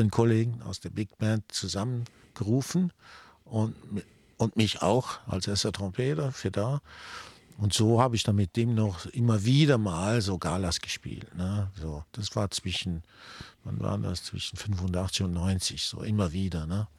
anderen Kollegen aus der Big Band zusammengerufen und, und mich auch als erster Trompeter für da. Und so habe ich dann mit dem noch immer wieder mal so Galas gespielt. Ne? So, das war wann war das? Zwischen 85 und 90, so immer wieder. Ne?